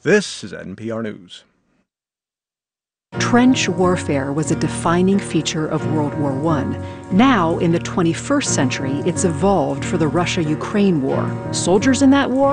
This is NPR News. Trench warfare was a defining feature of World War I. Now, in the 21st century, it's evolved for the Russia-Ukraine war. Soldiers in that war